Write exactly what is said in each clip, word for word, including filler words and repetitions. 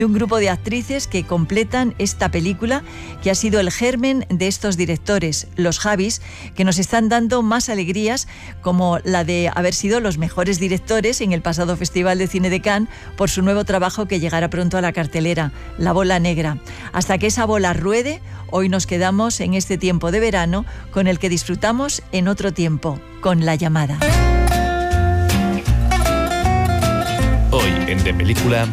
Un grupo de actrices que completan esta película que ha sido el germen de estos directores, los Javis, que nos están dando más alegrías, como la de haber sido los mejores directores en el pasado Festival de Cine de Cannes por su nuevo trabajo que llegará pronto a la cartelera, La Bola Negra. Hasta que esa bola ruede, hoy nos quedamos en este tiempo de verano con el que disfrutamos en otro tiempo, con La Llamada. Hoy en De Película...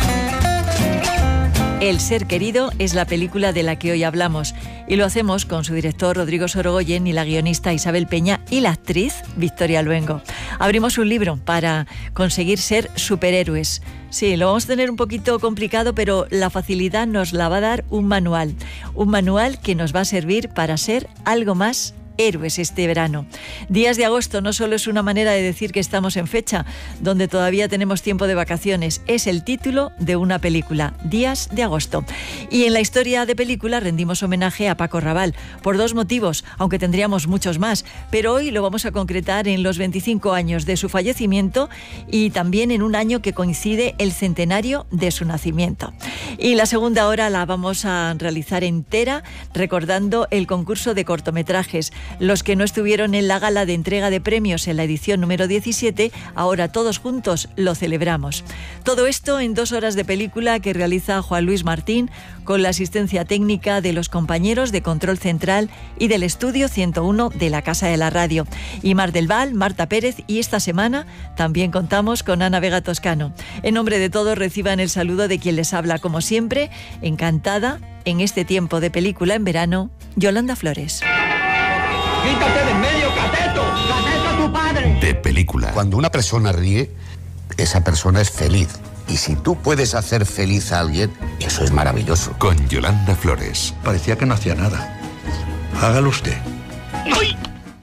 El ser querido es la película de la que hoy hablamos y lo hacemos con su director Rodrigo Sorogoyen y la guionista Isabel Peña y la actriz Victoria Luengo. Abrimos un libro para conseguir ser superhéroes. Sí, lo vamos a tener un poquito complicado, pero la facilidad nos la va a dar un manual. Un manual que nos va a servir para ser algo más héroes este verano. Días de agosto no solo es una manera de decir que estamos en fecha, donde todavía tenemos tiempo de vacaciones, es el título de una película, Días de agosto. Y en la historia de película rendimos homenaje a Paco Raval, por dos motivos, aunque tendríamos muchos más, pero hoy lo vamos a concretar en los veinticinco años de su fallecimiento y también en un año que coincide el centenario de su nacimiento. Y la segunda hora la vamos a realizar entera recordando el concurso de cortometrajes. Los que no estuvieron en la gala de entrega de premios en la edición número diecisiete, ahora todos juntos lo celebramos. Todo esto en dos horas de película que realiza Juan Luis Martín con la asistencia técnica de los compañeros de Control Central y del Estudio ciento uno de la Casa de la Radio. Y Mar del Val, Marta Pérez y esta semana también contamos con Ana Vega Toscano. En nombre de todos reciban el saludo de quien les habla como siempre, encantada en este tiempo de película en verano, Yolanda Flores. ¡Quítate de en medio, cateto! ¡Cateto tu padre! De Película. Cuando una persona ríe, esa persona es feliz. Y si tú puedes hacer feliz a alguien, eso es maravilloso. Con Yolanda Flores. Parecía que no hacía nada. Hágalo usted. ¡Ay!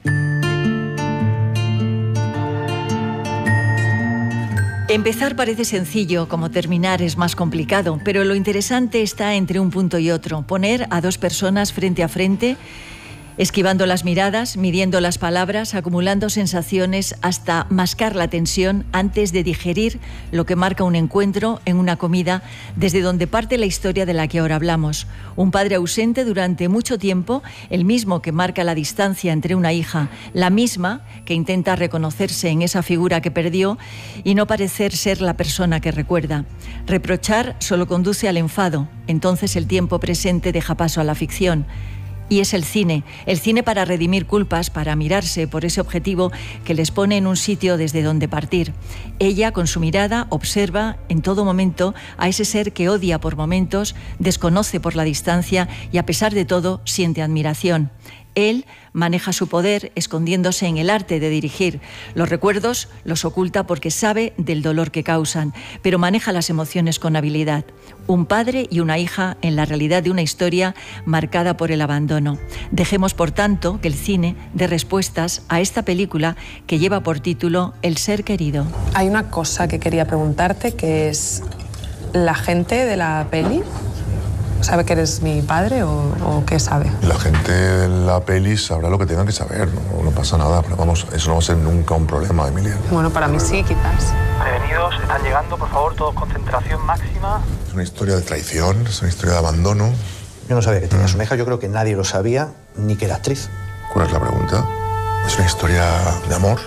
Empezar parece sencillo, como terminar es más complicado, pero lo interesante está entre un punto y otro. Poner a dos personas frente a frente, esquivando las miradas, midiendo las palabras, acumulando sensaciones hasta mascar la tensión antes de digerir lo que marca un encuentro en una comida desde donde parte la historia de la que ahora hablamos. Un padre ausente durante mucho tiempo, el mismo que marca la distancia entre una hija, la misma que intenta reconocerse en esa figura que perdió y no parecer ser la persona que recuerda. Reprochar solo conduce al enfado, entonces el tiempo presente deja paso a la ficción. Y es el cine, el cine para redimir culpas, para mirarse por ese objetivo que les pone en un sitio desde donde partir. Ella, con su mirada, observa en todo momento a ese ser que odia por momentos, desconoce por la distancia y a pesar de todo siente admiración. Él maneja su poder escondiéndose en el arte de dirigir. Los recuerdos los oculta porque sabe del dolor que causan, pero maneja las emociones con habilidad. Un padre y una hija en la realidad de una historia marcada por el abandono. Dejemos, por tanto, que el cine dé respuestas a esta película que lleva por título El ser querido. Hay una cosa que quería preguntarte, que es la gente de la peli. ¿Sabe que eres mi padre o, o qué sabe? La gente de la peli sabrá lo que tenga que saber, no, no pasa nada, pero vamos, eso no va a ser nunca un problema, Emilia. Bueno, para mí sí, quizás. Prevenidos, están llegando, por favor, todos concentración máxima. Es una historia de traición, es una historia de abandono. Yo no sabía que tenías una hija, yo creo que nadie lo sabía, ni que era actriz. ¿Cuál es la pregunta? Es una historia de amor,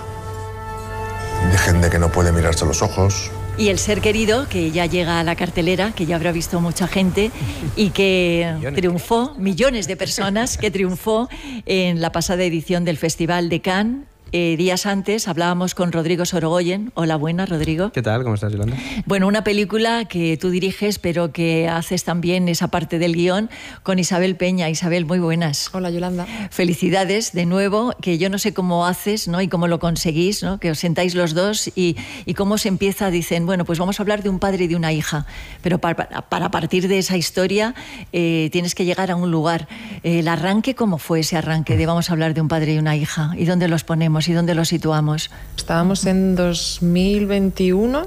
de gente que no puede mirarse a los ojos. Y El ser querido, que ya llega a la cartelera, que ya habrá visto mucha gente y que triunfó, millones de personas, que triunfó en la pasada edición del Festival de Cannes. Eh, días antes hablábamos con Rodrigo Sorogoyen. Hola, buenas, Rodrigo. ¿Qué tal? ¿Cómo estás, Yolanda? Bueno, una película que tú diriges, pero que haces también esa parte del guión con Isabel Peña. Isabel, muy buenas. Hola, Yolanda. Felicidades de nuevo, que yo no sé cómo haces, ¿no? Y cómo lo conseguís, ¿no? Que os sentáis los dos y, y cómo se empieza, dicen, bueno, pues vamos a hablar de un padre y de una hija, pero para, para partir de esa historia eh, tienes que llegar a un lugar. Eh, ¿El arranque cómo fue ese arranque de vamos a hablar de un padre y una hija? ¿Y dónde los ponemos? ¿Y dónde lo situamos? Estábamos en dos mil veintiuno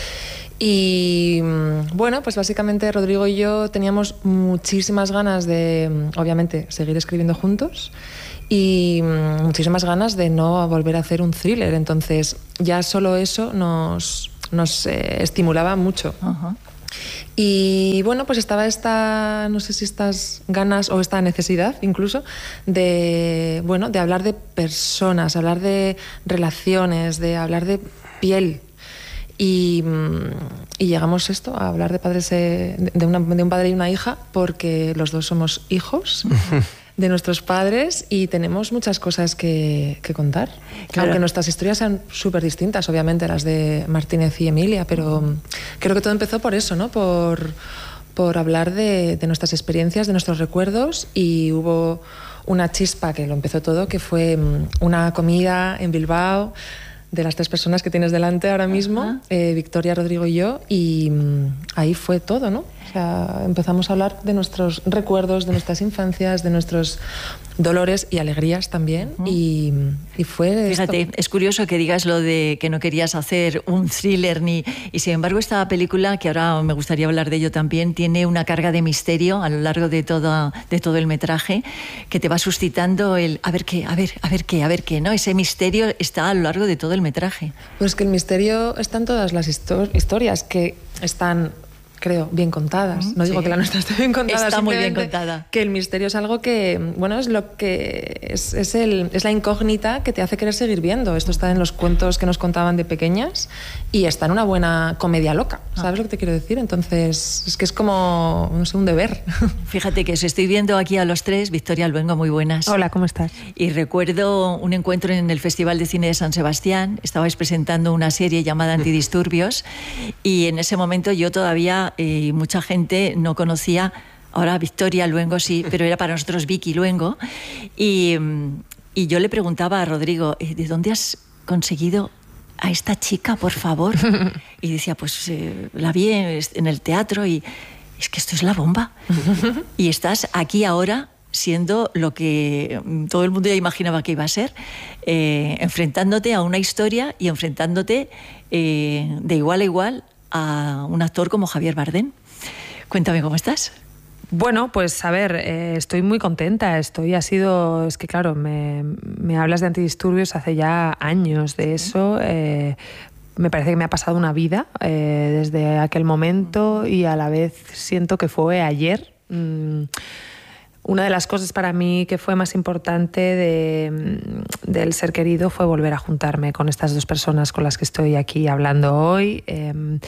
y bueno, pues básicamente Rodrigo y yo teníamos muchísimas ganas de, obviamente, seguir escribiendo juntos y muchísimas ganas de no volver a hacer un thriller. Entonces ya solo eso nos, nos eh, estimulaba mucho. Uh-huh. Y bueno, pues estaba esta, no sé si estas ganas o esta necesidad incluso de, bueno, de hablar de personas, hablar de relaciones, de hablar de piel. Y, y llegamos esto a hablar de padres, de, una, de un padre y una hija, porque los dos somos hijos de nuestros padres y tenemos muchas cosas que, que contar. Claro. Aunque nuestras historias sean súper distintas, obviamente, las de Martínez y Emilia, pero creo que todo empezó por eso, ¿no? Por, por hablar de, de nuestras experiencias, de nuestros recuerdos, y hubo una chispa que lo empezó todo, que fue una comida en Bilbao de las tres personas que tienes delante ahora mismo, eh, Victoria, Rodrigo y yo, y um, ahí fue todo, ¿no? O sea, empezamos a hablar de nuestros recuerdos, de nuestras infancias, de nuestros dolores y alegrías también, uh-huh. y, y fue Fíjate, esto. Es curioso que digas lo de que no querías hacer un thriller, ni y sin embargo esta película, que ahora me gustaría hablar de ello también, tiene una carga de misterio a lo largo de todo, de todo el metraje, que te va suscitando el a ver qué, a ver, a ver qué, a ver qué, ¿no? Ese misterio está a lo largo de todo el metraje. Pues que el misterio está en todas las histo- historias que están, creo, bien contadas. No digo sí. que la nuestra esté bien contada. Está muy bien contada. Que el misterio es algo que, bueno, es lo que es, es, el, es la incógnita que te hace querer seguir viendo. Esto está en los cuentos que nos contaban de pequeñas y está en una buena comedia loca. ¿Sabes ah. lo que te quiero decir? Entonces, es que es como, no sé, un deber. Fíjate que os estoy viendo aquí a los tres. Victoria Luengo, muy buenas. Hola, ¿cómo estás? Y recuerdo un encuentro en el Festival de Cine de San Sebastián. Estabais presentando una serie llamada Antidisturbios y en ese momento yo todavía y eh, mucha gente no conocía, ahora Victoria Luengo sí, pero era para nosotros Vicky Luengo, y, y yo le preguntaba a Rodrigo, ¿de dónde has conseguido a esta chica, por favor? Y decía, pues eh, la vi en el teatro y es que esto es la bomba. Y estás aquí ahora siendo lo que todo el mundo ya imaginaba que iba a ser, eh, enfrentándote a una historia y enfrentándote eh, de igual a igual a un actor como Javier Bardem. Cuéntame cómo estás. Bueno, pues a ver, eh, estoy muy contenta. Estoy, ha sido, es que claro, me, me hablas de Antidisturbios hace ya años de eso. Eh, me parece que me ha pasado una vida eh, desde aquel momento y a la vez siento que fue ayer. Mm, Una de las cosas para mí que fue más importante de, del Ser Querido fue volver a juntarme con estas dos personas con las que estoy aquí hablando hoy, eh,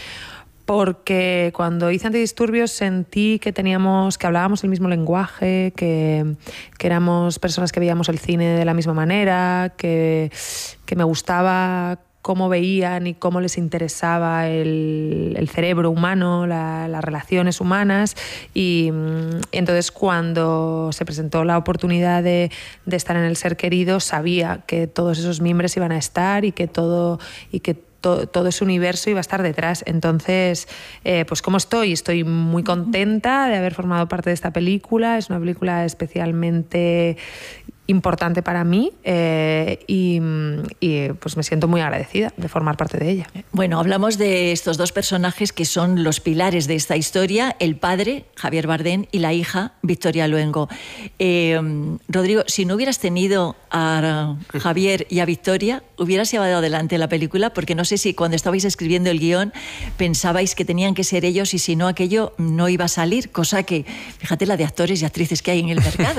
porque cuando hice Antidisturbios sentí que teníamos, que hablábamos el mismo lenguaje, que, que éramos personas que veíamos el cine de la misma manera, que, que me gustaba cómo veían y cómo les interesaba el, el cerebro humano, la, las relaciones humanas. Y, y entonces cuando se presentó la oportunidad de, de estar en el Ser Querido, sabía que todos esos mimbres iban a estar y que todo, y que to, todo ese universo iba a estar detrás. Entonces, eh, pues ¿cómo estoy? Estoy muy contenta de haber formado parte de esta película. Es una película especialmente importante para mí eh, y, y pues me siento muy agradecida de formar parte de ella. Bueno, hablamos de estos dos personajes que son los pilares de esta historia, el padre, Javier Bardem, y la hija, Victoria Luengo. Eh, Rodrigo, si no hubieras tenido a Javier y a Victoria, ¿hubieras llevado adelante la película? Porque no sé si cuando estabais escribiendo el guión pensabais que tenían que ser ellos y si no aquello no iba a salir, cosa que, fíjate la de actores y actrices que hay en el mercado.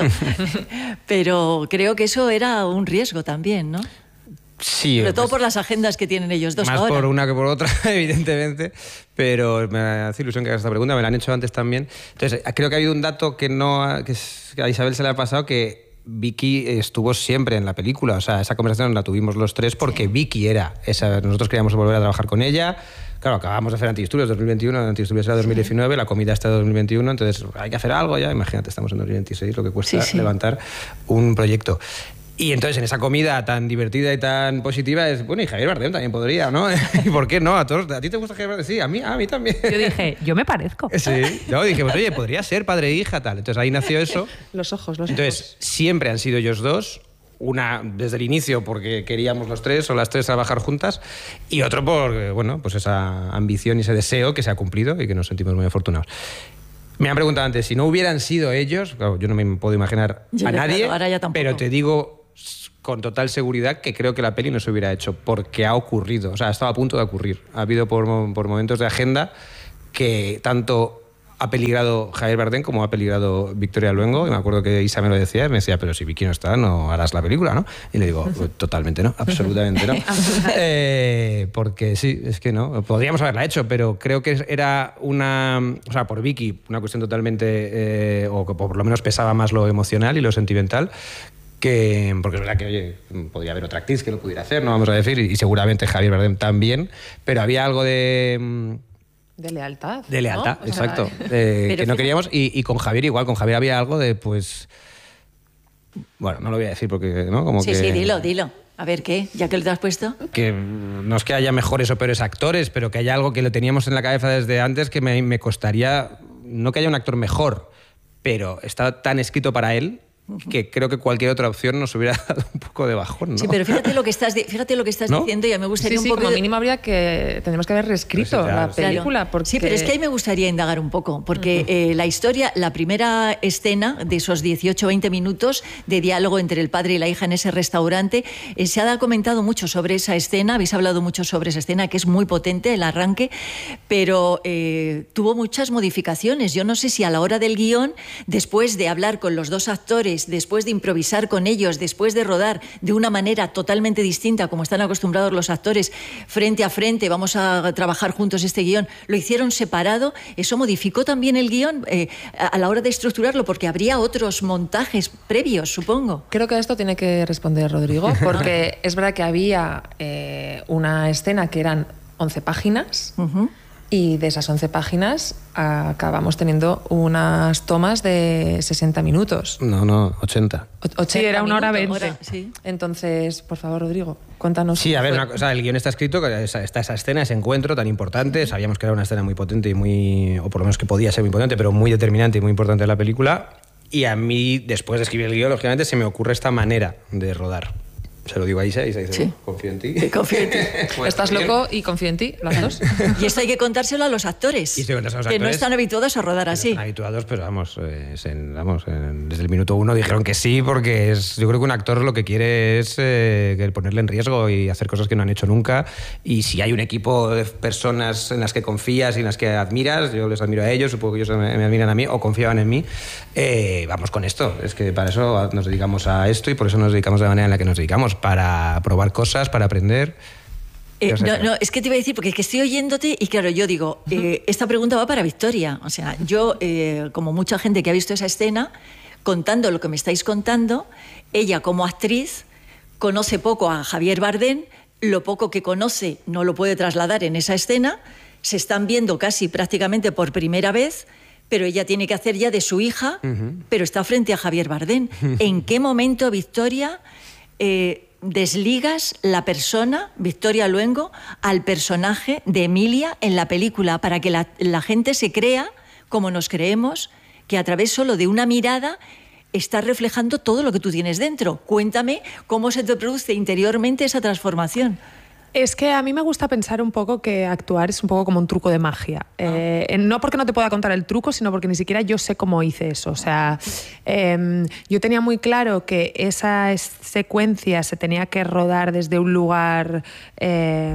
Pero creo que eso era un riesgo también, ¿no? Sí. Sobre todo pues, por las agendas que tienen ellos dos más ahora. Más por una que por otra, evidentemente. Pero me hace ilusión que hagas esta pregunta, me la han hecho antes también. Entonces, creo que ha habido un dato que, no, que a Isabel se le ha pasado, que Vicky estuvo siempre en la película. O sea, esa conversación la tuvimos los tres porque sí. Vicky era esa. Nosotros queríamos volver a trabajar con ella. Claro, acabamos de hacer Antidisturbios dos mil veintiuno, Antidisturbios era dos mil diecinueve, sí. La comida está dos mil veintiuno, entonces hay que hacer algo ya. Imagínate, estamos en dos mil veintiséis, lo que cuesta sí, sí. levantar un proyecto. Y entonces en esa comida tan divertida y tan positiva es, bueno, y Javier Bardem también podría, ¿no? ¿Y por qué no? ¿A todos? ¿A ti te gusta Javier Bardem? Sí, a mí, a mí también. Yo dije, yo me parezco. Sí, yo dije, pues oye, podría ser padre e hija, tal. Entonces ahí nació eso. Los ojos, los entonces, ojos. Entonces, siempre han sido ellos dos. Una desde el inicio porque queríamos los tres o las tres trabajar juntas y otro por, bueno, pues esa ambición y ese deseo que se ha cumplido y que nos sentimos muy afortunados. Me han preguntado antes, si no hubieran sido ellos, claro, yo no me puedo imaginar yo a nadie, claro, ahora ya tampoco. Pero te digo con total seguridad que creo que la peli no se hubiera hecho porque ha ocurrido, o sea, ha estado a punto de ocurrir. Ha habido por, por momentos de agenda que tanto ha peligrado Javier Bardem como ha peligrado Victoria Luengo. Y me acuerdo que Isa me lo decía y me decía, pero si Vicky no está, no harás la película, ¿no? Y le digo, totalmente no, absolutamente no. eh, porque sí, es que no, podríamos haberla hecho, pero creo que era una, o sea, por Vicky, una cuestión totalmente, eh, o que por lo menos pesaba más lo emocional y lo sentimental, que, porque es verdad que, oye, podría haber otra actriz que lo pudiera hacer, no vamos a decir, y seguramente Javier Bardem también, pero había algo de... De lealtad. De lealtad, ¿no? exacto. O sea, eh, que no queríamos. Y, y con Javier igual, con Javier había algo de, pues... Bueno, no lo voy a decir porque, ¿no? Como sí, que, sí, dilo, dilo. A ver, ¿qué? ¿Ya que lo te has puesto? Que no es que haya mejores o peores actores, pero que haya algo que lo teníamos en la cabeza desde antes que me, me costaría... No que haya un actor mejor, pero está tan escrito para él que creo que cualquier otra opción nos hubiera dado un poco de bajón, ¿no? Sí, pero fíjate lo que estás, fíjate lo que estás ¿no? diciendo, y a mí me gustaría sí, sí, un poco... como de... mínimo habría que... Tendremos que haber reescrito pues, claro, la película. Claro. Porque... Sí, pero es que ahí me gustaría indagar un poco, porque uh-huh. eh, la historia, la primera escena de esos dieciocho veinte minutos de diálogo entre el padre y la hija en ese restaurante, eh, se ha comentado mucho sobre esa escena, habéis hablado mucho sobre esa escena, que es muy potente, el arranque, pero eh, tuvo muchas modificaciones. Yo no sé si a la hora del guión, después de hablar con los dos actores, después de improvisar con ellos, después de rodar de una manera totalmente distinta, como están acostumbrados los actores, frente a frente, vamos a trabajar juntos este guión, lo hicieron separado, eso modificó también el guión eh, a la hora de estructurarlo, porque habría otros montajes previos, supongo. Creo que a esto tiene que responder Rodrigo, porque es verdad que había eh, una escena que eran once páginas, uh-huh. y de esas once páginas acabamos teniendo unas tomas de sesenta minutos. No, no, ochenta. O- ochenta sí, era una hora minutos. veinte. Sí. Entonces, por favor, Rodrigo, cuéntanos. Sí, a ver, una cosa, el guión está escrito, está esa escena, ese encuentro tan importante, sabíamos que era una escena muy potente y muy, o por lo menos que podía ser muy potente, pero muy determinante y muy importante en la película. Y a mí, después de escribir el guión, lógicamente, se me ocurre esta manera de rodar. Se lo digo a Isa y Isa dice, sí. confío en ti. Confío en ti. Bueno, estás bien. Loco y confío en ti, las dos. Y esto hay que contárselo a los actores, y a los actores que no están habituados a rodar así. Están habituados, pero vamos, eh, en, vamos en, desde el minuto uno dijeron que sí, porque es, yo creo que un actor lo que quiere es eh, ponerle en riesgo y hacer cosas que no han hecho nunca. Y si hay un equipo de personas en las que confías y en las que admiras, yo les admiro a ellos, supongo que ellos me, me admiran a mí o confiaban en mí, eh, vamos con esto. Es que para eso nos dedicamos a esto y por eso nos dedicamos de la manera en la que nos dedicamos, para probar cosas, para aprender. Eh, no, no, es que te iba a decir, porque es que estoy oyéndote y claro, yo digo, eh, esta pregunta va para Victoria. O sea, yo, eh, como mucha gente que ha visto esa escena, contando lo que me estáis contando, ella como actriz conoce poco a Javier Bardem, lo poco que conoce no lo puede trasladar en esa escena, se están viendo casi prácticamente por primera vez, pero ella tiene que hacer ya de su hija, uh-huh. pero está frente a Javier Bardem. ¿En qué momento, Victoria, eh, desligas la persona, Victoria Luengo, al personaje de Emilia en la película, para que la, la gente se crea, como nos creemos, que a través solo de una mirada estás reflejando todo lo que tú tienes dentro? Cuéntame cómo se te produce interiormente esa transformación. Es que a mí me gusta pensar un poco que actuar es un poco como un truco de magia. Eh, no porque no te pueda contar el truco, sino porque ni siquiera yo sé cómo hice eso. O sea, eh, yo tenía muy claro que esa secuencia se tenía que rodar desde un lugar... Eh,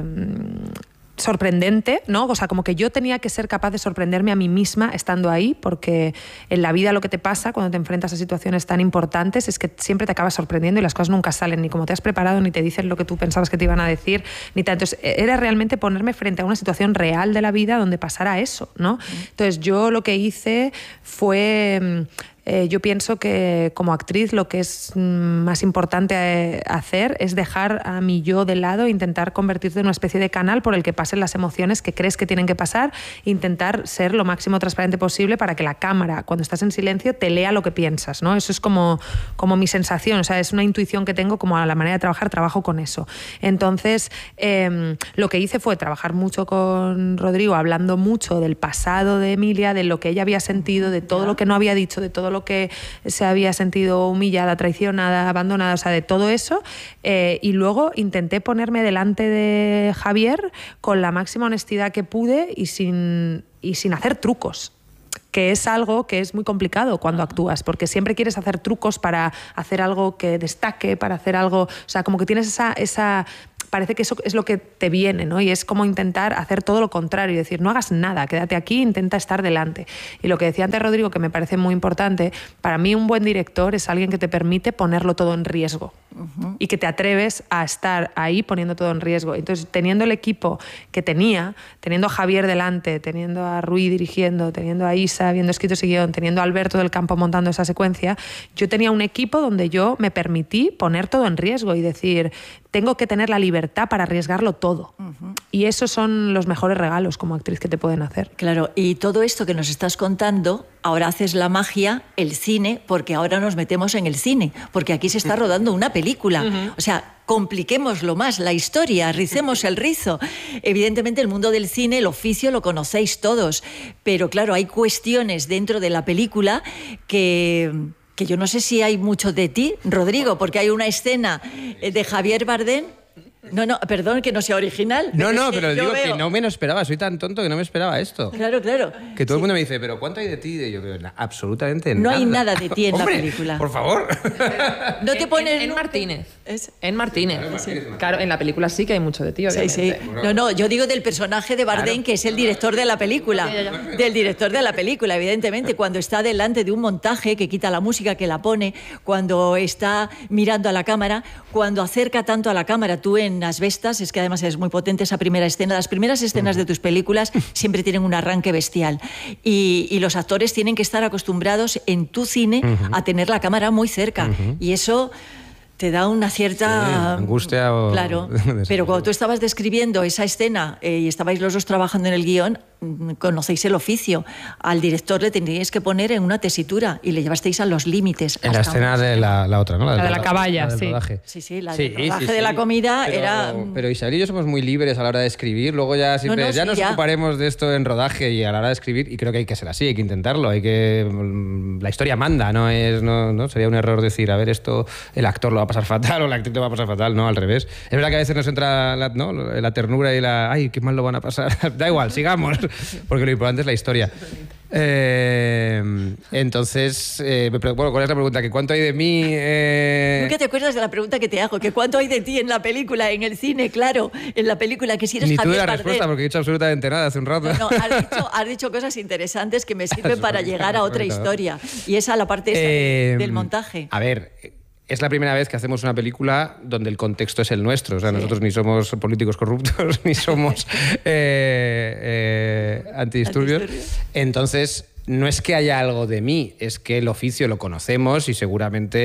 sorprendente, ¿no? O sea, como que yo tenía que ser capaz de sorprenderme a mí misma estando ahí, porque en la vida lo que te pasa cuando te enfrentas a situaciones tan importantes es que siempre te acabas sorprendiendo y las cosas nunca salen ni como te has preparado, ni te dicen lo que tú pensabas que te iban a decir, ni tanto. Entonces, era realmente ponerme frente a una situación real de la vida donde pasara eso, ¿no? Entonces, yo lo que hice fue... Eh, yo pienso que como actriz lo que es más importante eh, hacer es dejar a mi yo de lado e intentar convertirte en una especie de canal por el que pasen las emociones que crees que tienen que pasar, e intentar ser lo máximo transparente posible para que la cámara, cuando estás en silencio, te lea lo que piensas, ¿no? Eso es como, como mi sensación, o sea, es una intuición que tengo, como a la manera de trabajar, trabajo con eso. Entonces, eh, lo que hice fue trabajar mucho con Rodrigo, hablando mucho del pasado de Emilia, de lo que ella había sentido, de todo lo que no había dicho, de todo lo que se había sentido humillada, traicionada, abandonada, o sea, de todo eso, eh, y luego intenté ponerme delante de Javier con la máxima honestidad que pude y sin, y sin hacer trucos, que es algo que es muy complicado cuando actúas, porque siempre quieres hacer trucos para hacer algo que destaque, para hacer algo, o sea, como que tienes esa... esa parece que eso es lo que te viene, ¿no? Y es como intentar hacer todo lo contrario y decir, no hagas nada, quédate aquí, intenta estar delante. Y lo que decía antes Rodrigo, que me parece muy importante, para mí un buen director es alguien que te permite ponerlo todo en riesgo. Uh-huh. Y que te atreves a estar ahí poniendo todo en riesgo. Entonces, teniendo el equipo que tenía, teniendo a Javier delante, teniendo a Rui dirigiendo, teniendo a Isa habiendo escrito ese guión, teniendo a Alberto del Campo montando esa secuencia, yo tenía un equipo donde yo me permití poner todo en riesgo y decir, tengo que tener la libertad para arriesgarlo todo. Uh-huh. Y esos son los mejores regalos como actriz que te pueden hacer. Claro, y todo esto que nos estás contando, ahora haces la magia, el cine, porque ahora nos metemos en el cine, porque aquí se está rodando una película. Uh-huh. O sea, compliquémoslo más, la historia, ricemos el rizo. Evidentemente el mundo del cine, el oficio, lo conocéis todos, pero claro, hay cuestiones dentro de la película que... que yo no sé si hay mucho de ti, Rodrigo, porque hay una escena de Javier Bardem. No, no, perdón que no sea original. No, no, pero digo veo... que no me lo esperaba. Soy tan tonto que no me esperaba esto. Claro, claro. Que todo sí. el mundo me dice, ¿pero cuánto hay de ti? Y yo veo, absolutamente nada. No hay nada de ti en Hombre, la película. Por favor. No te pones... En, en Martínez. Es... En Martínez. Claro, sí. Claro, en la película sí que hay mucho de ti, obviamente. Sí, sí. No, no, yo digo del personaje de Bardem, claro, que es el director de la película. Ya, ya, ya. Del director de la película, evidentemente. Cuando está delante de un montaje, que quita la música, que la pone, cuando está mirando a la cámara, cuando acerca tanto a la cámara, tú en Asbestas, es que además es muy potente esa primera escena. Las primeras escenas de tus películas siempre tienen un arranque bestial. Y, y los actores tienen que estar acostumbrados en tu cine uh-huh. a tener la cámara muy cerca. Uh-huh. Y eso te da una cierta... Sí, angustia o... Claro, pero cuando tú estabas describiendo esa escena eh, y estabais los dos trabajando en el guión, conocéis el oficio. Al director le tendríais que poner en una tesitura y le llevasteis a los límites. En la escena de la, la otra, ¿no? La, la de la, la caballa, la sí. Rodaje. Sí, sí, la sí, del rodaje sí, sí, de la comida pero, era... Pero Isabel y yo somos muy libres a la hora de escribir, luego ya siempre, no, no, ya sí, nos ya. ocuparemos de esto en rodaje y a la hora de escribir, y creo que hay que ser así, hay que intentarlo, hay que... La historia manda, no es... No, no sería un error decir, a ver, esto el actor lo va a pasar fatal o la actriz lo va a pasar fatal, no, al revés. Es verdad que a veces nos entra la, ¿no? la ternura y la... Ay, qué mal lo van a pasar. Da igual, sigamos, porque lo importante es la historia. Eh, entonces, eh, bueno, ¿cuál es la pregunta? ¿Que cuánto hay de mí? Eh... Nunca te acuerdas de la pregunta que te hago, que cuánto hay de ti en la película, en el cine, claro, en la película, que si eres Ni Javier tú de la Bardem. respuesta, porque he dicho absolutamente nada hace un rato. No, no has, dicho, has dicho cosas interesantes que me sirven para llegar a otra historia, y esa la parte esta eh, del montaje. A ver... Es la primera vez que hacemos una película donde el contexto es el nuestro. O sea, sí. Nosotros ni somos políticos corruptos, ni somos eh, eh, antidisturbios. ¿Antidisturbios? Entonces, no es que haya algo de mí, es que el oficio lo conocemos y seguramente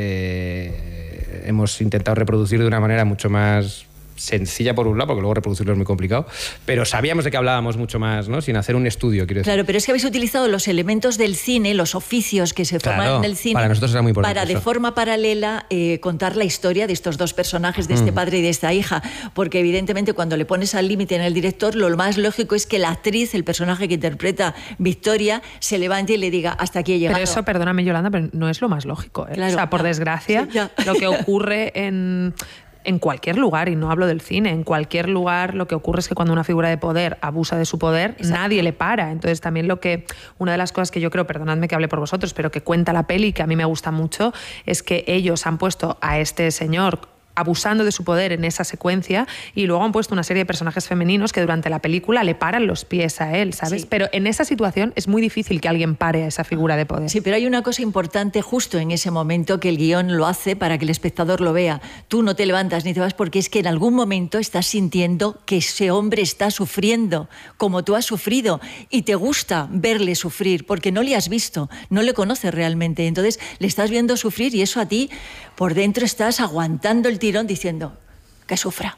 eh, hemos intentado reproducir de una manera mucho más sencilla por un lado, porque luego reproducirlo es muy complicado, pero sabíamos de que hablábamos mucho más, ¿no? Sin hacer un estudio, quiero decir. Claro, pero es que habéis utilizado los elementos del cine, los oficios que se forman claro, en el cine, para nosotros era muy importante para de eso. forma paralela eh, contar la historia de estos dos personajes, de este mm. padre y de esta hija, porque evidentemente cuando le pones al límite en el director, lo más lógico es que la actriz, el personaje que interpreta Victoria, se levante y le diga, hasta aquí he llegado. Pero eso, perdóname Yolanda, pero no es lo más lógico, ¿eh? Claro, o sea, por no. desgracia, sí, lo que ocurre en... En cualquier lugar, y no hablo del cine, en cualquier lugar lo que ocurre es que cuando una figura de poder abusa de su poder, exacto, nadie le para. Entonces también lo que, una de las cosas que yo creo, perdonadme que hable por vosotros, pero que cuenta la peli, que a mí me gusta mucho, es que ellos han puesto a este señor abusando de su poder en esa secuencia y luego han puesto una serie de personajes femeninos que durante la película le paran los pies a él, ¿sabes? Sí. Pero en esa situación es muy difícil que alguien pare a esa figura de poder. Sí, pero hay una cosa importante justo en ese momento que el guión lo hace para que el espectador lo vea. Tú no te levantas ni te vas porque es que en algún momento estás sintiendo que ese hombre está sufriendo como tú has sufrido y te gusta verle sufrir porque no le has visto, no le conoces realmente. Entonces le estás viendo sufrir y eso a ti por dentro estás aguantando el tirón diciendo que sufra.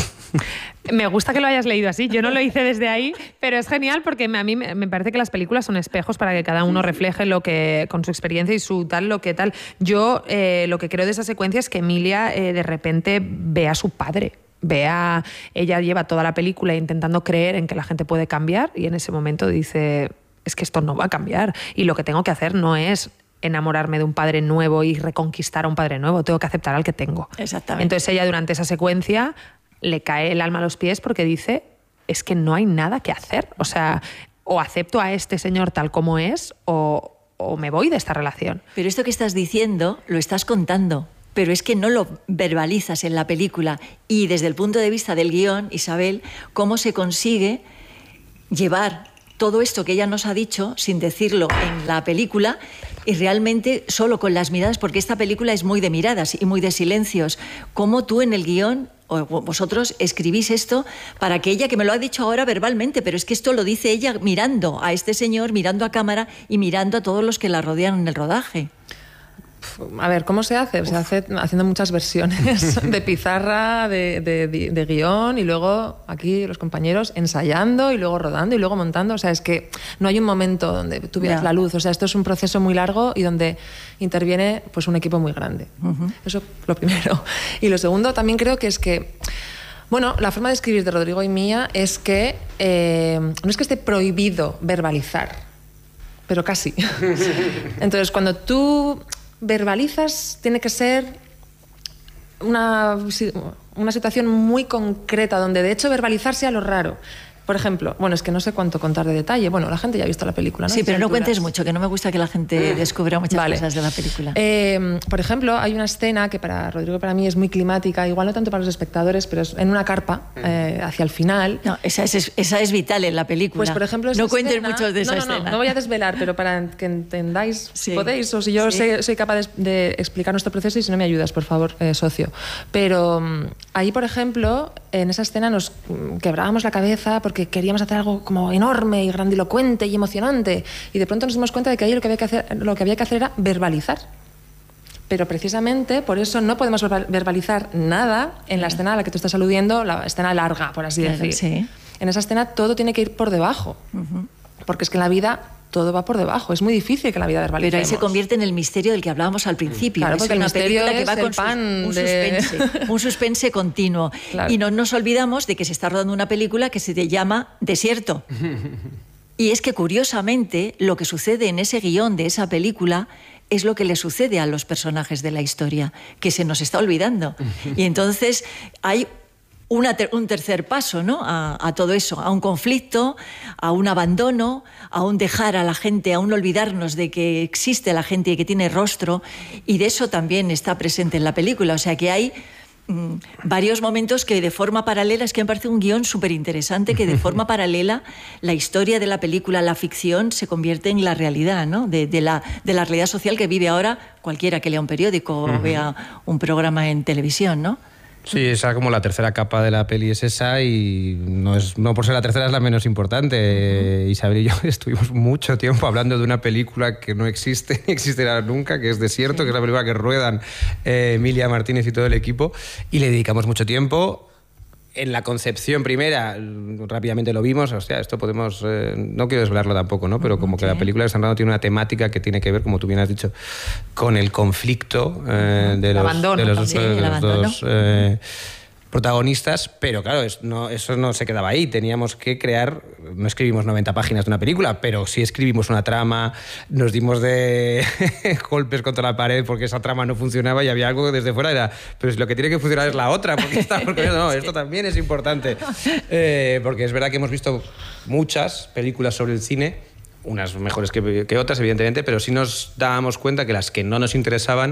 Me gusta que lo hayas leído así, yo no lo hice desde ahí, pero es genial porque a mí me parece que las películas son espejos para que cada uno refleje lo que, con su experiencia y su tal, lo que tal. Yo eh, lo que creo de esa secuencia es que Emilia eh, de repente ve a su padre. Vea, ella lleva toda la película intentando creer en que la gente puede cambiar y en ese momento dice, es que esto no va a cambiar y lo que tengo que hacer no es enamorarme de un padre nuevo y reconquistar a un padre nuevo, tengo que aceptar al que tengo. Exactamente. Entonces ella durante esa secuencia le cae el alma a los pies porque dice, es que no hay nada que hacer, o sea, o acepto a este señor tal como es o, o me voy de esta relación. Pero esto que estás diciendo lo estás contando, pero es que no lo verbalizas en la película. Y desde el punto de vista del guión, Isabel, ¿cómo se consigue llevar todo esto que ella nos ha dicho sin decirlo en la película y realmente solo con las miradas? Porque esta película es muy de miradas y muy de silencios. ¿Cómo tú en el guión o vosotros escribís esto para que ella, que me lo ha dicho ahora verbalmente, pero es que esto lo dice ella mirando a este señor, mirando a cámara y mirando a todos los que la rodean en el rodaje? A ver, ¿cómo se hace? Se hace haciendo muchas versiones de pizarra, de, de, de, de guión, y luego aquí los compañeros ensayando y luego rodando y luego montando. O sea, es que no hay un momento donde tú veas la luz. O sea, esto es un proceso muy largo y donde interviene pues un equipo muy grande. Uh-huh. Eso lo primero. Y lo segundo también creo que es que, bueno, la forma de escribir de Rodrigo y mía es que eh, no es que esté prohibido verbalizar, pero casi. Entonces, cuando tú verbalizas, tiene que ser una, una situación muy concreta, donde de hecho verbalizar sea lo raro. Por ejemplo, bueno, es que no sé cuánto contar de detalle. Bueno, la gente ya ha visto la película, ¿no? Sí, pero no cuentes mucho, que no me gusta que la gente descubra muchas vale. cosas de la película. Eh, por ejemplo, hay una escena que para Rodrigo y para mí es muy climática, igual no tanto para los espectadores, pero es en una carpa, eh, hacia el final. No, esa es, esa es vital en la película. Pues, por ejemplo, no cuentes mucho de esa no, no, escena. No, no voy a desvelar, pero para que entendáis, sí. si podéis, o si yo sí. sé, soy capaz de, de explicar nuestro proceso, y si no me ayudas, por favor, eh, socio. Pero um, ahí, por ejemplo, en esa escena nos quebrábamos la cabeza porque queríamos hacer algo como enorme y grandilocuente y emocionante, y de pronto nos dimos cuenta de que ahí lo que había que hacer, lo que había que hacer era verbalizar. Pero precisamente por eso no podemos verbalizar nada en la escena a la que tú estás aludiendo, la escena larga, por así claro, decir. Sí. En esa escena todo tiene que ir por debajo, uh-huh. porque es que en la vida todo va por debajo. Es muy difícil que en la vida verbalicemos. Pero ahí se convierte en el misterio del que hablábamos al principio. Claro, es porque una el misterio película que es va el con pan un de... suspense, un suspense continuo. Claro. Y no nos olvidamos de que se está rodando una película que se llama Desierto. Y es que, curiosamente, lo que sucede en ese guión de esa película es lo que le sucede a los personajes de la historia, que se nos está olvidando. Y entonces hay Una ter- un tercer paso, ¿no? a, a todo eso, a un conflicto, a un abandono, a un dejar a la gente, a un olvidarnos de que existe la gente y que tiene rostro, y de eso también está presente en la película. O sea que hay mmm, varios momentos que de forma paralela, es que me parece un guión súper interesante, que de forma paralela la historia de la película, la ficción, se convierte en la realidad, ¿no? de, de, la, de la realidad social que vive ahora cualquiera que lea un periódico o vea un programa en televisión, ¿no? Sí, esa como la tercera capa de la peli es esa, y no, es, no por ser la tercera es la menos importante. Uh-huh. Isabel y yo estuvimos mucho tiempo hablando de una película que no existe ni existirá nunca, que es Desierto, sí. que es la película que ruedan eh, Emilia Martínez y todo el equipo, y le dedicamos mucho tiempo. En la concepción primera, rápidamente lo vimos, o sea, esto podemos... Eh, no quiero desvelarlo tampoco, ¿no? Pero como que sí. la película de San Rando tiene una temática que tiene que ver, como tú bien has dicho, con el conflicto eh, de, los, abandono, de los, sí, de los dos eh, uh-huh. protagonistas, pero claro, es, no, eso no se quedaba ahí. Teníamos que crear... No escribimos noventa páginas de una película, pero sí escribimos una trama, nos dimos de golpes contra la pared porque esa trama no funcionaba y había algo que desde fuera era, pero lo que tiene que funcionar es la otra, porque estamos con no, esto también es importante. Eh, porque es verdad que hemos visto muchas películas sobre el cine, unas mejores que, que otras, evidentemente, pero sí nos dábamos cuenta que las que no nos interesaban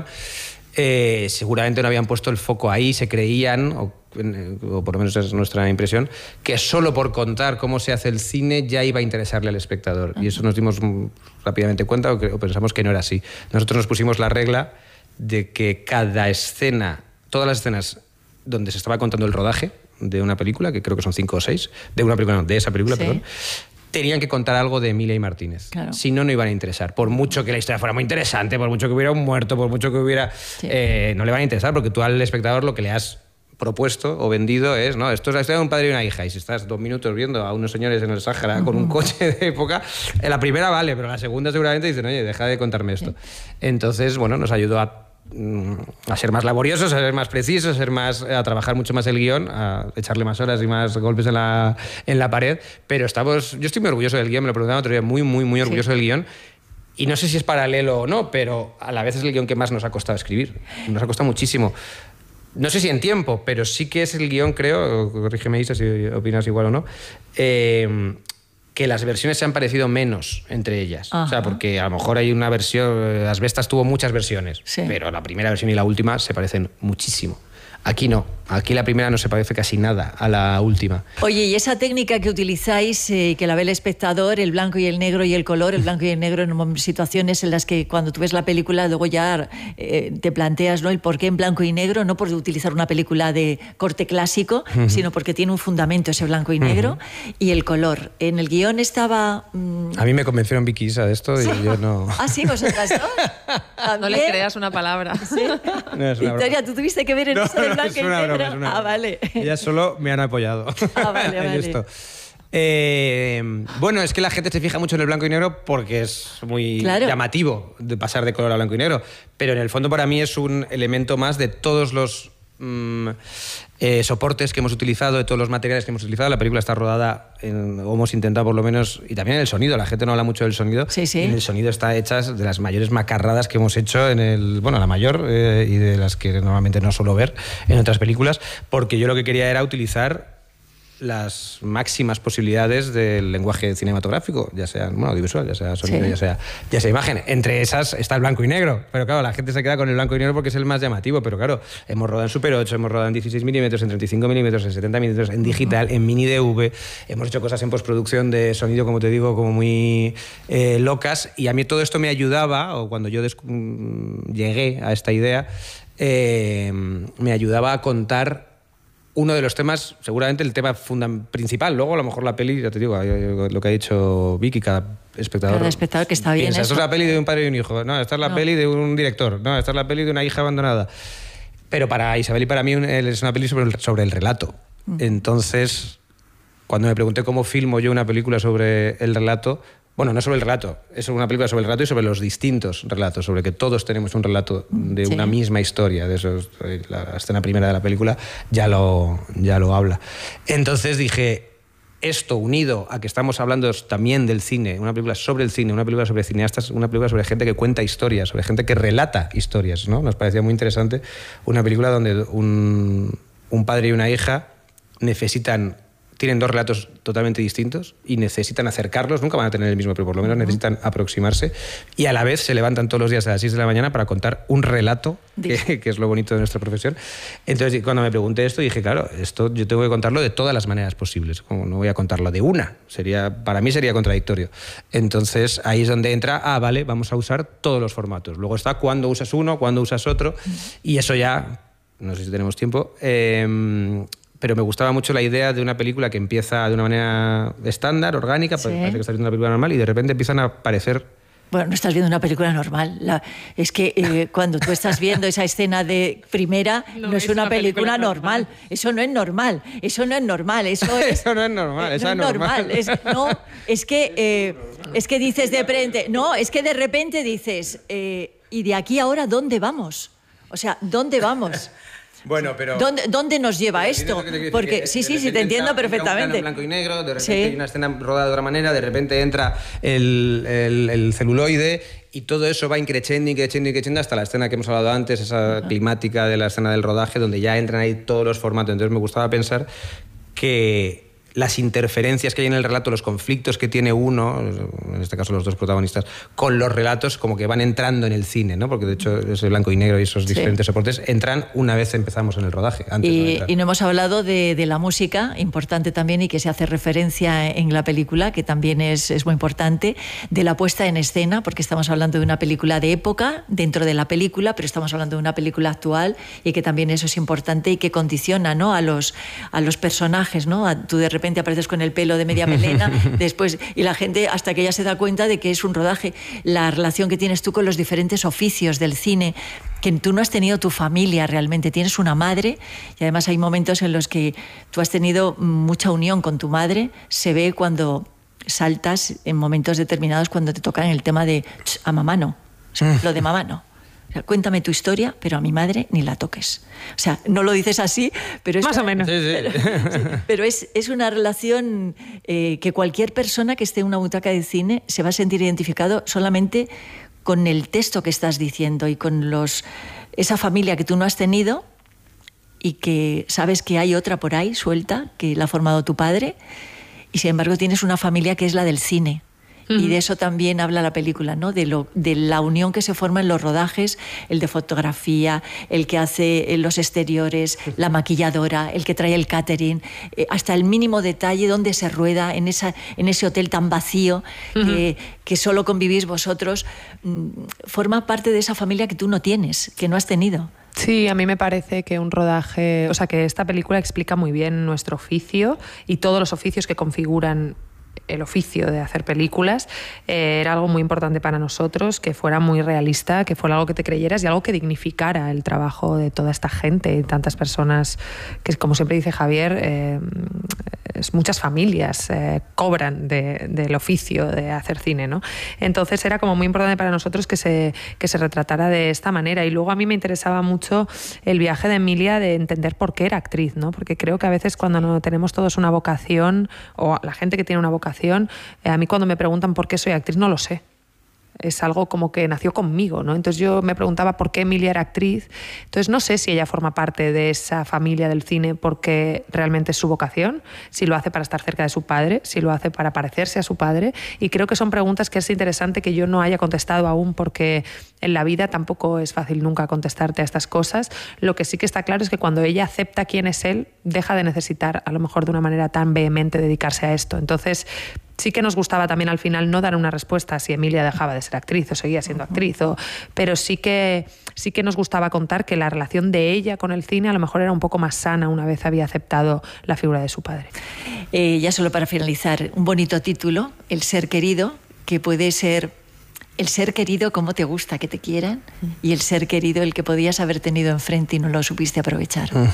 Eh, seguramente no habían puesto el foco ahí, se creían, o, o por lo menos es nuestra impresión, que solo por contar cómo se hace el cine ya iba a interesarle al espectador. Uh-huh. Y eso nos dimos rápidamente cuenta, o, que, o pensamos que no era así. Nosotros nos pusimos la regla de que cada escena, todas las escenas donde se estaba contando el rodaje de una película, que creo que son cinco o seis, de una película, no, de esa película, sí. perdón, tenían que contar algo de Emilia y Martínez. Claro. Si no, no iban a interesar. Por mucho que la historia fuera muy interesante, por mucho que hubiera un muerto, por mucho que hubiera... Sí. Eh, no le van a interesar, porque tú al espectador lo que le has propuesto o vendido es, ¿no? Esto es la historia de un padre y una hija, y si estás dos minutos viendo a unos señores en el Sáhara con un coche de época, en la primera vale, pero la segunda seguramente dicen, oye, deja de contarme esto. Sí. Entonces, bueno, nos ayudó a a ser más laboriosos, a ser más precisos, a, ser más, a trabajar mucho más el guión, a echarle más horas y más golpes en la, en la pared, pero estamos, yo estoy muy orgulloso del guión, me lo preguntaba otro día, muy, muy, muy orgulloso sí. del guión, y no sé si es paralelo o no, pero a la vez es el guión que más nos ha costado escribir, nos ha costado muchísimo. No sé si en tiempo, pero sí que es el guión, creo, corrígeme Isa si opinas igual o no, eh, que las versiones se han parecido menos entre ellas. Ajá. O sea, porque a lo mejor hay una versión... Asbestas tuvo muchas versiones, sí. pero la primera versión y la última se parecen muchísimo. Aquí no. Aquí la primera no se parece casi nada a la última. Oye, y esa técnica que utilizáis, eh, que la ve el espectador, el blanco y el negro y el color, el blanco y el negro en situaciones en las que cuando tú ves la película luego ya eh, te planteas, ¿no?, el por qué en blanco y negro, no por utilizar una película de corte clásico, uh-huh. sino porque tiene un fundamento ese blanco y negro, uh-huh. y el color. En el guión estaba... Mmm... A mí me convencieron Vicky Isa de esto y ¿sí? yo no... Ah, sí, vosotras dos. No le creas una palabra. ¿Sí? No, es una Victoria, broma. ¿tú tuviste que ver en no, eso de no, blanco es y una negro? Broma, es una ah, vale. Ellas solo me han apoyado. Ah, vale, vale. Esto. Eh, bueno, es que la gente se fija mucho en el blanco y negro porque es muy claro. llamativo de pasar de color a blanco y negro, pero en el fondo para mí es un elemento más de todos los mm, eh, soportes que hemos utilizado, de todos los materiales que hemos utilizado. La película está rodada, en, o hemos intentado por lo menos, y también en el sonido, la gente no habla mucho del sonido, sí, sí. y en el sonido está hecha de las mayores macarradas que hemos hecho en el, bueno, la mayor, eh, y de las que normalmente no suelo ver en otras películas, porque yo lo que quería era utilizar las máximas posibilidades del lenguaje cinematográfico, ya sea bueno, audiovisual, ya sea sonido, sí. ya sea, ya sea imagen. Entre esas está el blanco y negro, pero claro, la gente se queda con el blanco y negro porque es el más llamativo, pero claro, hemos rodado en Super ocho, hemos rodado en dieciséis milímetros, en treinta y cinco milímetros, en setenta milímetros, en digital, en mini D V, hemos hecho cosas en postproducción de sonido, como te digo, como muy eh, locas, y a mí todo esto me ayudaba, o cuando yo llegué a esta idea, eh, me ayudaba a contar uno de los temas, seguramente el tema principal. Luego, a lo mejor la peli, ya te digo, lo que ha dicho Vicky, cada espectador... Cada espectador que está bien piensa, eso. Esto es la peli de un padre y un hijo. No, esta es la no. peli de un director. No, esta es la peli de una hija abandonada. Pero para Isabel y para mí es una peli sobre el, sobre el relato. Mm. Entonces, cuando me pregunté cómo filmo yo una película sobre el relato... Bueno, no sobre el relato, es una película sobre el relato y sobre los distintos relatos, sobre que todos tenemos un relato de sí. una misma historia. De eso, la escena primera de la película ya lo, ya lo habla. Entonces dije, esto unido a que estamos hablando también del cine, una película sobre el cine, una película sobre cineastas, una película sobre gente que cuenta historias, sobre gente que relata historias, ¿no? Nos parecía muy interesante una película donde un, un padre y una hija necesitan... tienen dos relatos totalmente distintos y necesitan acercarlos, nunca van a tener el mismo, pero por lo menos necesitan aproximarse, y a la vez se levantan todos los días a las seis de la mañana para contar un relato, que, que es lo bonito de nuestra profesión. Entonces, cuando me pregunté esto, dije, claro, esto yo tengo que contarlo de todas las maneras posibles, como no voy a contarlo de una, sería, para mí sería contradictorio. Entonces, ahí es donde entra, ah, vale, vamos a usar todos los formatos. Luego está cuándo usas uno, cuándo usas otro, y eso ya, no sé si tenemos tiempo... Eh, pero me gustaba mucho la idea de una película que empieza de una manera estándar, orgánica, sí. parece que estás viendo una película normal, y de repente empiezan a aparecer... Bueno, no estás viendo una película normal. La, es que eh, cuando tú estás viendo esa escena de primera, no, no es, es una, una película, película normal. normal. Eso no es normal. Eso no es normal. Eso, es, eso no es normal. Eh, no es normal. Es, no, es que, eh, es que dices de repente... No, es que de repente dices... Eh, ¿y de aquí ahora dónde vamos? O sea, ¿dónde vamos? Bueno, pero... ¿Dónde, ¿Dónde nos lleva esto? Porque que sí, sí, sí, te entiendo entra, perfectamente. Entra un plano en blanco y negro, de repente sí. hay una escena rodada de otra manera, de repente entra el, el, el celuloide, y todo eso va increciendo, increciendo, increciendo hasta la escena que hemos hablado antes, esa uh-huh. climática de la escena del rodaje, donde ya entran ahí todos los formatos. Entonces me gustaba pensar que las interferencias que hay en el relato, los conflictos que tiene uno, en este caso los dos protagonistas, con los relatos, como que van entrando en el cine, ¿no? Porque de hecho ese blanco y negro y esos diferentes sí. soportes entran una vez empezamos en el rodaje. Antes y, no y no hemos hablado de, de la música, importante también, y que se hace referencia en la película, que también es, es muy importante, de la puesta en escena, porque estamos hablando de una película de época dentro de la película, pero estamos hablando de una película actual, y que también eso es importante y que condiciona, ¿no?, a los, a los personajes, ¿no? A, tú de repente apareces con el pelo de media melena, después, y la gente hasta que ya se da cuenta de que es un rodaje. La relación que tienes tú con los diferentes oficios del cine, que tú no has tenido tu familia realmente, tienes una madre, y además hay momentos en los que tú has tenido mucha unión con tu madre, se ve cuando saltas en momentos determinados cuando te tocan el tema de a mamá no, o sea, lo de mamá no. Cuéntame tu historia, pero a mi madre ni la toques. O sea, no lo dices así, pero es... Más una, o menos. Sí, sí. Pero, pero es, es una relación eh, que cualquier persona que esté en una butaca de cine se va a sentir identificado solamente con el texto que estás diciendo y con los, esa familia que tú no has tenido y que sabes que hay otra por ahí suelta, que la ha formado tu padre, y sin embargo tienes una familia que es la del cine. Y de eso también habla la película, ¿no? De, lo, de la unión que se forma en los rodajes, el de fotografía, el que hace los exteriores, la maquilladora, el que trae el catering, eh, hasta el mínimo detalle donde se rueda en, esa, en ese hotel tan vacío que, que solo convivís vosotros, mm, forma parte de esa familia que tú no tienes, que no has tenido. Sí, a mí me parece que un rodaje, o sea, que esta película explica muy bien nuestro oficio y todos los oficios que configuran el oficio de hacer películas. Eh, era algo muy importante para nosotros, que fuera muy realista, que fuera algo que te creyeras y algo que dignificara el trabajo de toda esta gente y tantas personas que, como siempre dice Javier, eh, muchas familias eh, cobran de, del oficio de hacer cine, ¿no? Entonces era como muy importante para nosotros que se, que se retratara de esta manera. Y luego a mí me interesaba mucho el viaje de Emilia, de entender por qué era actriz, ¿no? Porque creo que a veces cuando no tenemos todos una vocación, o la gente que tiene una vocación, eh, a mí cuando me preguntan por qué soy actriz, no lo sé. Es algo como que nació conmigo, ¿no? Entonces yo me preguntaba por qué Emilia era actriz. Entonces no sé si ella forma parte de esa familia del cine porque realmente es su vocación, si lo hace para estar cerca de su padre, si lo hace para parecerse a su padre. Y creo que son preguntas que es interesante que yo no haya contestado aún, porque en la vida tampoco es fácil nunca contestarte a estas cosas. Lo que sí que está claro es que cuando ella acepta quién es él, deja de necesitar, a lo mejor de una manera tan vehemente, dedicarse a esto. Entonces sí que nos gustaba también al final no dar una respuesta si Emilia dejaba de ser actriz o seguía siendo actriz, o, pero sí que, sí que nos gustaba contar que la relación de ella con el cine a lo mejor era un poco más sana una vez había aceptado la figura de su padre. Eh, ya solo para finalizar, un bonito título, El ser querido, que puede ser el ser querido como te gusta que te quieran, y el ser querido el que podías haber tenido enfrente y no lo supiste aprovechar. Mm.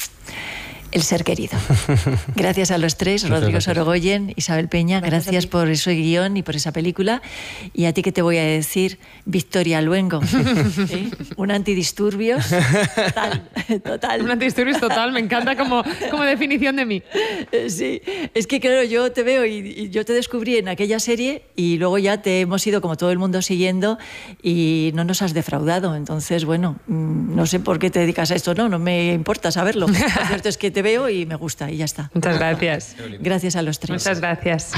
El ser querido. Gracias a los tres, Rodrigo gracias. Sorogoyen, Isabel Peña, gracias, gracias por ese guión y por esa película. Y a ti, ¿qué te voy a decir? Victoria Luengo. ¿Sí? Un antidisturbios total, total. Un antidisturbios total, me encanta como, como definición de mí. Sí, es que claro, yo te veo y, y yo te descubrí en aquella serie y luego ya te hemos ido como todo el mundo siguiendo y no nos has defraudado. Entonces, bueno, no sé por qué te dedicas a esto, no, no me importa saberlo. Lo cierto es que te veo y me gusta y ya está. Muchas gracias. Gracias a los tres. Muchas gracias.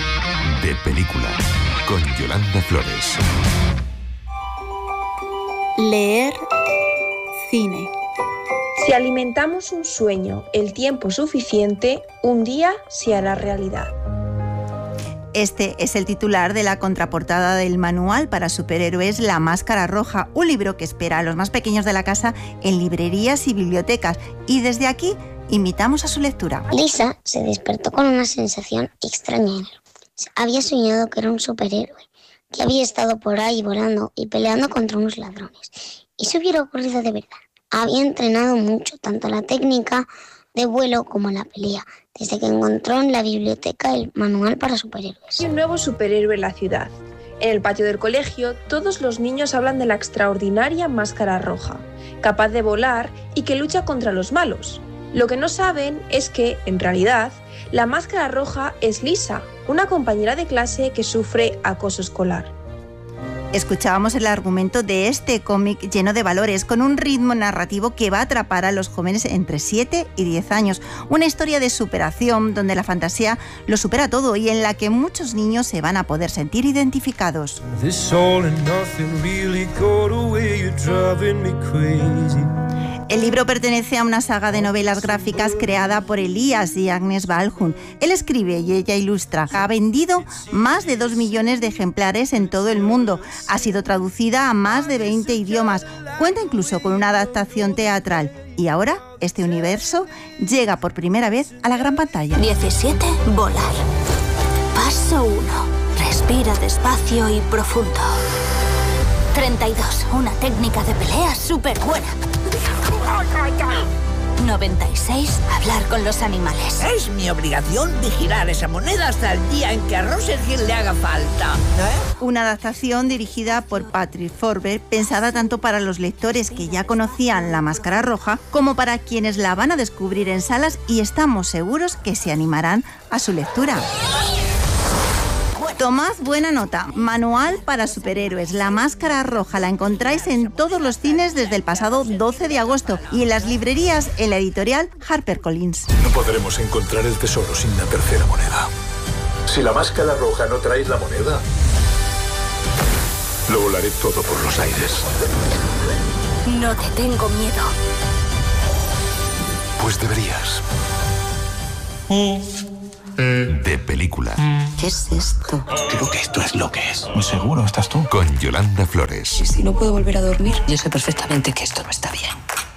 De película, con Yolanda Flores. Leer cine. Si alimentamos un sueño el tiempo suficiente, un día se hará realidad. Este es el titular de la contraportada del manual para superhéroes La Máscara Roja, un libro que espera a los más pequeños de la casa en librerías y bibliotecas. Y desde aquí invitamos a su lectura. Lisa se despertó con una sensación extraña en él. Había soñado que era un superhéroe, que había estado por ahí volando y peleando contra unos ladrones. Y eso hubiera ocurrido de verdad. Había entrenado mucho, tanto la técnica de vuelo como la pelea, desde que encontró en la biblioteca el manual para superhéroes. Hay un nuevo superhéroe en la ciudad. En el patio del colegio, todos los niños hablan de la extraordinaria Máscara Roja, capaz de volar y que lucha contra los malos. Lo que no saben es que, en realidad, la Máscara Roja es Lisa, una compañera de clase que sufre acoso escolar. Escuchábamos el argumento de este cómic lleno de valores, con un ritmo narrativo que va a atrapar a los jóvenes entre siete y diez años. Una historia de superación donde la fantasía lo supera todo y en la que muchos niños se van a poder sentir identificados. El libro pertenece a una saga de novelas gráficas creada por Elías y Agnes Balhun. Él escribe y ella ilustra. Ha vendido más de dos millones de ejemplares en todo el mundo. Ha sido traducida a más de veinte idiomas. Cuenta incluso con una adaptación teatral. Y ahora, este universo llega por primera vez a la gran pantalla. diecisiete. Volar. Paso uno. Respira despacio y profundo. treinta y dos. Una técnica de pelea súper buena. noventa y seis. Hablar con los animales. Es mi obligación vigilar esa moneda hasta el día en que a Rosergil le haga falta. ¿Eh? Una adaptación dirigida por Patrick Forber, pensada tanto para los lectores que ya conocían La Máscara Roja, como para quienes la van a descubrir en salas, y estamos seguros que se animarán a su lectura. Tomad buena nota. Manual para superhéroes. La Máscara Roja la encontráis en todos los cines desde el pasado doce de agosto y en las librerías en la editorial HarperCollins. No podremos encontrar el tesoro sin la tercera moneda. Si la máscara roja no traes la moneda, lo volaré todo por los aires. No te tengo miedo. Pues deberías. De película. ¿Qué es esto? Creo que esto es lo que es. Muy seguro, ¿estás tú? Con Yolanda Flores. ¿Y si no puedo volver a dormir? Yo sé perfectamente que esto no está bien.